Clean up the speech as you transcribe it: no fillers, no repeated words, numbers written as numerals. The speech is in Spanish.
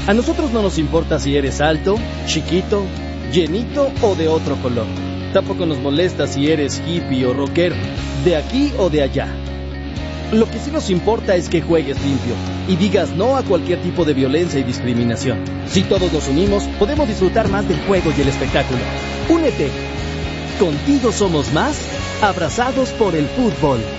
A nosotros no nos importa si eres alto, chiquito, llenito o de otro color. Tampoco nos molesta si eres hippie o rockero, de aquí o de allá. Lo que sí nos importa es que juegues limpio y digas no a cualquier tipo de violencia y discriminación. Si todos nos unimos, podemos disfrutar más del juego y el espectáculo. Únete. Contigo somos más, abrazados por el fútbol.